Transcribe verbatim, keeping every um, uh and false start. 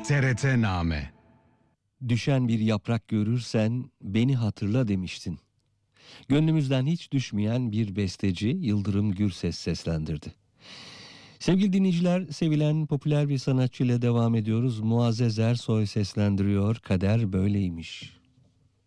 T R T-Name. Düşen bir yaprak görürsen beni hatırla demiştin. Gönlümüzden hiç düşmeyen bir besteci Yıldırım Gürses seslendirdi. Sevgili dinleyiciler, sevilen popüler bir sanatçıyla devam ediyoruz. Muazzez Ersoy seslendiriyor, Kader Böyleymiş.